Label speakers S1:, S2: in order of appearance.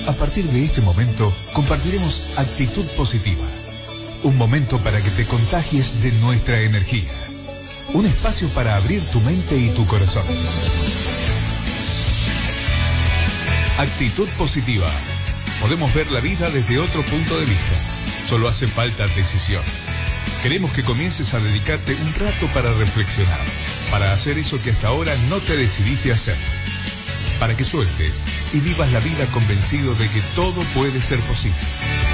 S1: A partir de este momento, compartiremos actitud positiva. Un momento para que te contagies de nuestra energía. Un espacio para abrir tu mente y tu corazón. Actitud positiva. Podemos ver la vida desde otro punto de vista. Solo hace falta decisión. Queremos que comiences a dedicarte un rato para reflexionar, para hacer eso que hasta ahora no te decidiste hacer. Para que sueltes y vivas la vida convencido de que todo puede ser posible.